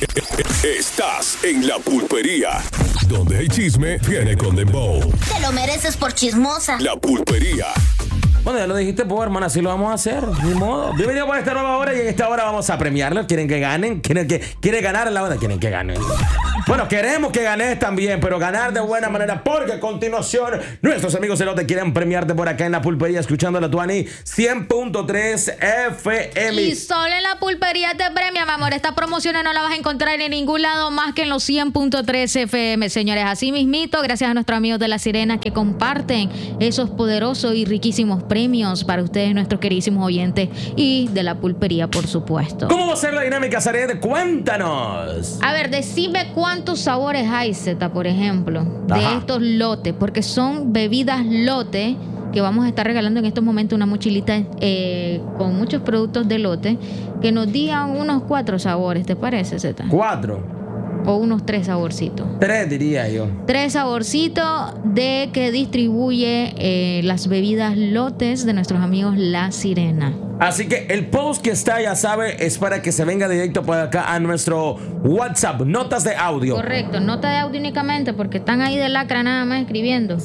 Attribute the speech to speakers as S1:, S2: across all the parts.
S1: Estás en La Pulpería, donde el chisme viene con dembow.
S2: Te lo mereces por chismosa.
S1: La Pulpería.
S3: Bueno, ya lo dijiste, pues, hermana, así lo vamos a hacer. Ni modo. Bienvenido por esta nueva hora y en esta hora vamos a premiarlos. ¿Quieren que ganen? ¿Quieren ganar en la hora? ¿Quieren que ganen? Bueno, queremos que ganes también, pero ganar de buena manera, porque a continuación nuestros amigos de Lote quieren premiarte por acá en La Pulpería, escuchando la Tuani 100.3 FM.
S4: Y solo en La Pulpería te premia, mi amor. Esta promoción no la vas a encontrar en ningún lado más que en los 100.3 FM, señores. Así mismito, gracias a nuestros amigos de La Sirena que comparten esos poderosos y riquísimos premios para ustedes, nuestros queridísimos oyentes, y de La Pulpería, por supuesto.
S3: ¿Cómo va a ser la dinámica, Zaret? Cuéntanos.
S4: A ver, decime cuántos sabores hay, Zeta, por ejemplo, de estos lotes, porque son bebidas lote que vamos a estar regalando en estos momentos, una mochilita con muchos productos de lote, que nos digan unos 4 sabores, ¿te parece, Zeta?
S3: 4.
S4: O unos 3 saborcitos.
S3: 3 diría yo.
S4: 3 saborcitos de que distribuye las bebidas lotes de nuestros amigos La Sirena.
S3: Así que el post que está, ya sabe, es para que se venga directo por acá a nuestro WhatsApp, notas de audio.
S4: Correcto, nota de audio únicamente, porque están ahí de lacra nada más escribiendo.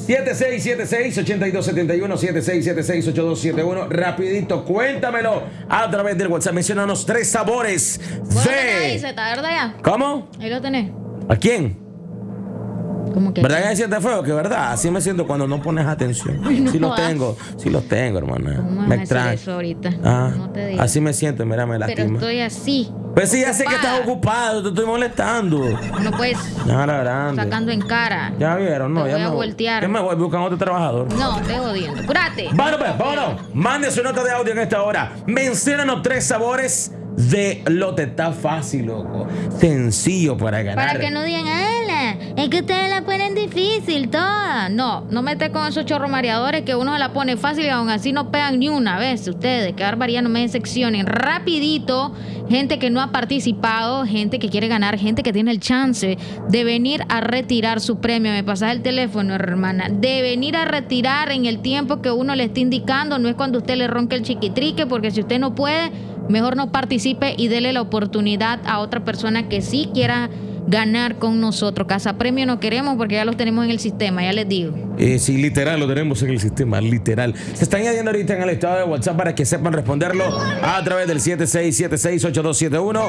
S3: 7676-8271, 7676-8271. Rapidito, cuéntamelo a través del WhatsApp. Menciónanos 3 sabores
S4: Ahí, Zeta, ¿verdad ya?
S3: ¿Cómo?
S4: Ahí lo tenés.
S3: ¿A quién?
S4: ¿Cómo que?
S3: ¿Verdad que me sientes feo? Que verdad, así me siento cuando no pones atención.
S4: No
S3: sí los
S4: jodas.
S3: tengo, hermana.
S4: ¿Cómo
S3: Me
S4: vas a
S3: extraña.
S4: hacer eso ahorita? No te digo.
S3: Así me siento, mira, me
S4: Pero
S3: lastima.
S4: estoy así.
S3: Pues sí, ya sé que
S4: ocupada.
S3: estás ocupado, te estoy molestando.
S4: No puedes
S3: Ya, la grande.
S4: sacando en cara.
S3: Ya vieron, no,
S4: Te
S3: ya
S4: voy a
S3: me
S4: voltear.
S3: Ya me voy, buscan otro trabajador.
S4: No, te odiando. ¡Cúrate!
S3: Bueno, pues, vámonos. Mande su nota de audio en esta hora. Menciónanos 3 sabores de lote. Está fácil, loco. Sencillo para ganar.
S4: Para que no digan, ¡ala! Es que ustedes la ponen difícil toda. No mete con esos chorros mareadores que uno se la pone fácil y aún así no pegan ni una vez. Ustedes, qué barbaridad, no me decepcionen. Rapidito, gente que no ha participado, gente que quiere ganar, gente que tiene el chance de venir a retirar su premio. Me pasas el teléfono, hermana. De venir a retirar en el tiempo que uno le está indicando. No es cuando usted le ronque el chiquitrique, porque si usted no puede, mejor no participe y dele la oportunidad a otra persona que sí quiera ganar con nosotros. Casa premio no queremos porque ya los tenemos en el sistema, ya les digo.
S3: Sí, literal, lo tenemos en el sistema, literal. Se están añadiendo ahorita en el estado de WhatsApp para que sepan responderlo a través del 76768271,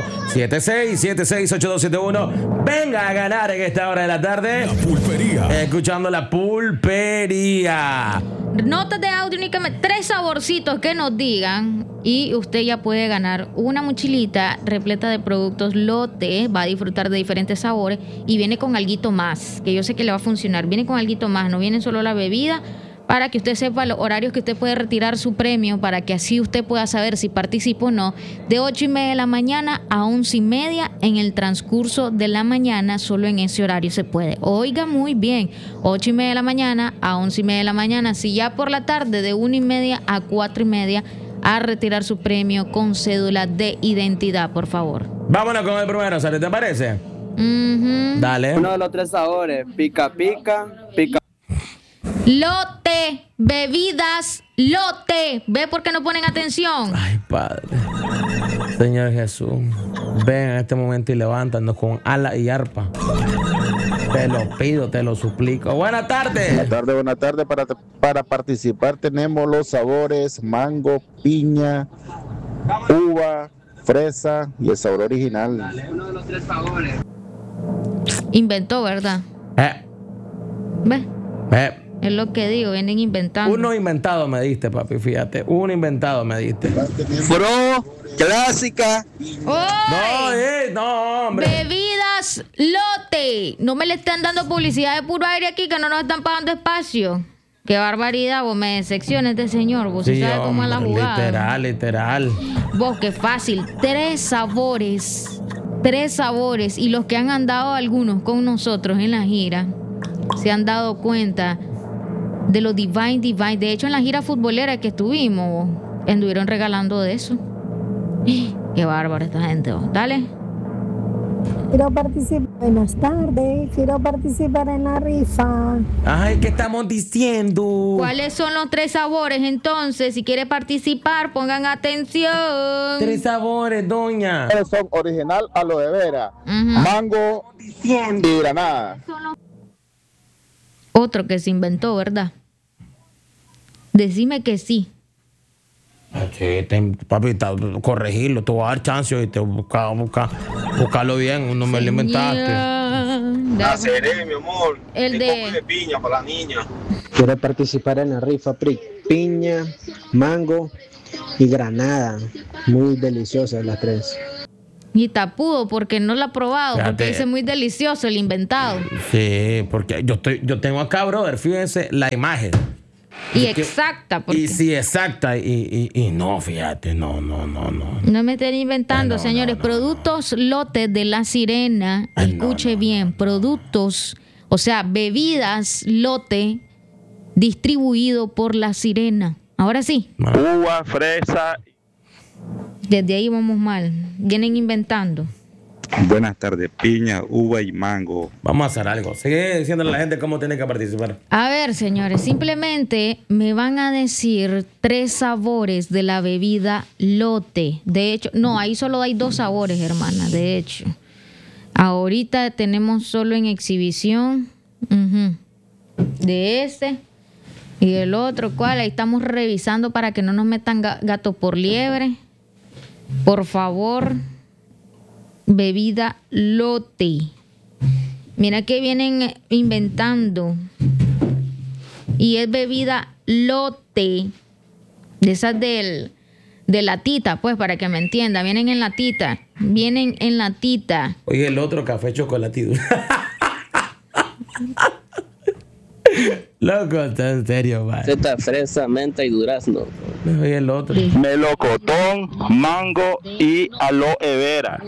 S3: 76768271. Venga a ganar en esta hora de la tarde.
S1: La Pulpería.
S3: Escuchando La Pulpería.
S4: Notas de audio únicamente, 3 saborcitos que nos digan y usted ya puede ganar una mochilita repleta de productos lote. Va a disfrutar de diferentes sabores y viene con alguito más, que yo sé que le va a funcionar. Viene con alguito más, no viene solo la bebida, para que usted sepa los horarios que usted puede retirar su premio, para que así usted pueda saber si participa o no. De 8:30 de la mañana a 11:30 en el transcurso de la mañana, solo en ese horario se puede. Oiga muy bien, 8:30 de la mañana a 11:30 de la mañana. Si ya por la tarde de 1:30 a 4:30 a retirar su premio con cédula de identidad, por favor.
S3: Vámonos con el primero, ¿sale? ¿Te parece? Dale.
S5: Uno de los 3 sabores, pica pica, pica.
S4: Lote, bebidas, lote. ¿Ve por qué no ponen atención?
S3: Ay, Padre. Señor Jesús, ven en este momento y levántanos con ala y arpa. Te lo pido, te lo suplico. Buenas tardes.
S6: Buenas tardes. Para participar tenemos los sabores mango, piña, uva, fresa y el sabor original.
S5: Uno de los 3 sabores.
S4: Inventó, ¿verdad? ¿Ve? Es lo que digo, vienen inventando.
S3: Uno inventado me diste, papi, fíjate. Uno inventado me diste.
S5: Fro, clásica.
S4: ¡Oy!
S3: No, hombre.
S4: Bebidas lote. No me le están dando publicidad de puro aire aquí, que no nos están pagando espacio. Qué barbaridad, vos me decepciones de señor. Vos sí sabes cómo es la jugada.
S3: Literal.
S4: Vos, qué fácil. 3 sabores. 3 sabores. Y los que han andado algunos con nosotros en la gira se han dado cuenta de lo Divine. De hecho, en la gira futbolera que estuvimos, anduvieron regalando de eso. Qué bárbaro esta gente. Dale.
S7: Quiero participar. Buenas tardes. Quiero participar en la rifa.
S3: Ay, ¿qué estamos diciendo?
S4: ¿Cuáles son los 3 sabores entonces? Si quiere participar, pongan atención.
S3: 3 sabores, doña.
S6: Son original aloe vera, mango y granada.
S4: Otro que se inventó, ¿verdad? Decime que sí.
S3: Sí, papi, corregirlo, te voy a dar chance y te buscarlo bien, no me lo inventaste.
S5: La seré, mi amor.
S4: El de
S5: piña para la niña.
S8: Quiero participar en la rifa piña, mango y granada. Muy deliciosas las 3.
S4: Y tapudo porque no lo ha probado,
S3: Fíjate.
S4: porque dice muy delicioso el inventado.
S3: Sí, porque yo tengo acá, brother, fíjense la imagen.
S4: Y exacta, porque
S3: Y sí, exacta. Y no, fíjate, no.
S4: no me estén inventando, señores. Productos lotes de La Sirena. Escuche bien, productos, o sea, bebidas lote distribuido por La Sirena. Ahora sí.
S5: Uva, fresa.
S4: Desde ahí vamos mal. Vienen inventando.
S9: Buenas tardes, piña, uva y mango.
S3: Vamos a hacer algo. Sigue diciéndole a la gente cómo tiene que participar.
S4: A ver, señores, simplemente me van a decir 3 sabores de la bebida lote. De hecho, no, ahí solo hay 2 sabores, hermana. De hecho, ahorita tenemos solo en exhibición de ese y el otro, ¿cuál? Ahí estamos revisando para que no nos metan gato por liebre. Por favor. Bebida lote. Mira que vienen inventando. Y es bebida lote. De esas de latita, pues, para que me entienda. Vienen en latita.
S3: Oye, el otro café chocolatido. Loco, está en serio, man.
S5: Zeta, fresa, menta y durazno.
S3: Oye, el otro.
S5: Melocotón, mango y aloe vera.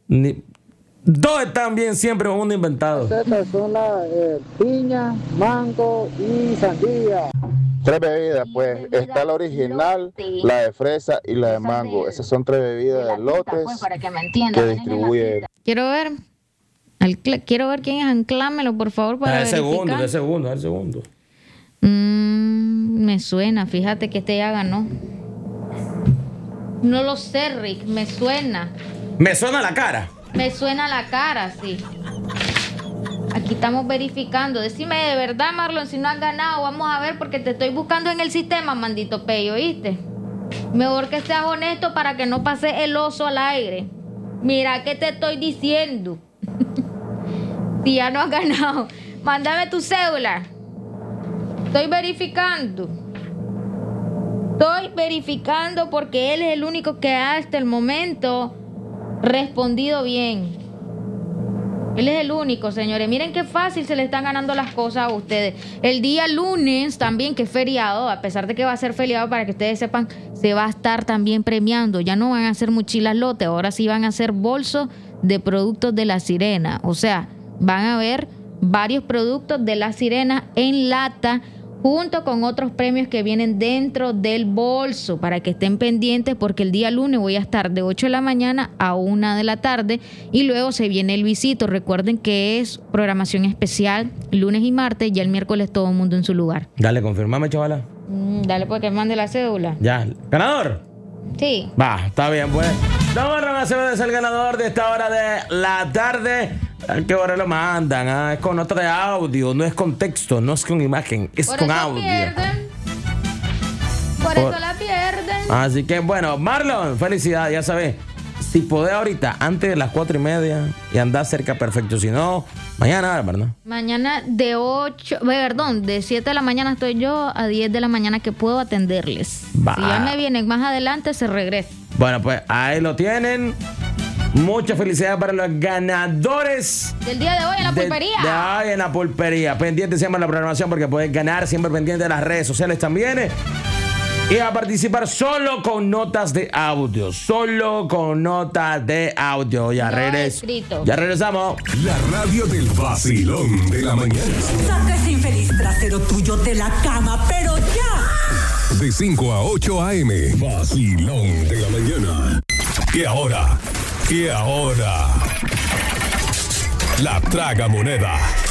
S3: 2 están bien siempre, uno inventado.
S8: Estas son las piña, mango y sandía.
S6: 3 bebidas, pues. Está la original, la de fresa y la de mango. Esas son 3 bebidas de lotes que distribuye.
S4: Quiero ver. Quiero ver quién es. Anclámelo, por favor, para verificar.
S3: De segundo.
S4: Me suena. Fíjate que este ya ganó. No lo sé, Rick. Me suena.
S3: Me suena la cara.
S4: Me suena la cara, sí. Aquí estamos verificando. Decime de verdad, Marlon, si no has ganado. Vamos a ver, porque te estoy buscando en el sistema, mandito pello, ¿oíste? Mejor que seas honesto para que no pase el oso al aire. Mira que te estoy diciendo. Si ya no has ganado, mándame tu cédula. Estoy verificando porque él es el único que hasta el momento respondido bien. Él es el único, señores. Miren qué fácil se le están ganando las cosas a ustedes. El día lunes también, que es feriado, a pesar de que va a ser feriado, para que ustedes sepan, se va a estar también premiando. Ya no van a hacer mochilas lote, ahora sí van a hacer bolsos de productos de La Sirena. O sea, van a ver varios productos de La Sirena en lata, junto con otros premios que vienen dentro del bolso, para que estén pendientes, porque el día lunes voy a estar de 8 de la mañana a 1 de la tarde y luego se viene el visito. Recuerden que es programación especial lunes y martes, ya el miércoles todo el mundo en su lugar.
S3: Dale, confirmame, chavala.
S4: Dale, pues, que mande la cédula.
S3: Ya, ¿ganador?
S4: Sí.
S3: Va, está bien, pues. Marlon Acevedo es el ganador de esta hora de la tarde. ¿A qué hora lo mandan? Es con nota de audio, no es con texto, no es con imagen, es
S4: Por
S3: con
S4: eso
S3: audio.
S4: Por eso la pierden.
S3: Así que bueno, Marlon, felicidades, ya sabes. Si podés ahorita, antes de las 4:30 y andás cerca, perfecto. Si no, mañana, ¿verdad?
S4: Mañana de 7 de la mañana estoy yo, a 10 de la mañana que puedo atenderles.
S3: Va.
S4: Si ya me vienen más adelante, se regresa.
S3: Bueno, pues ahí lo tienen. Mucha felicidad para los ganadores
S4: Del día de hoy en la pulpería.
S3: De hoy en la pulpería. Pendiente siempre de la programación, porque puedes ganar, siempre pendiente de las redes sociales también. Y a participar solo con notas de audio. Solo con notas de audio. Ya regresamos.
S1: La radio del vacilón de la mañana.
S10: Saca ese infeliz trasero tuyo de la cama, pero ya.
S1: De 5 a 8 a.m. Vacilón de la mañana. ¿Qué ahora? La Tragamoneda.